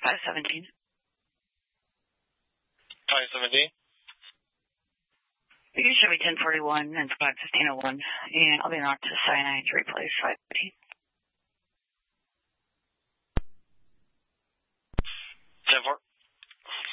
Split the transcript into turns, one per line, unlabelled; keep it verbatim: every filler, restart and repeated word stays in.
five seventeen.
five seventeen?
You should be ten forty-one and five fifteen oh one, and I'll be knocked to cyanide to replace five fifteen.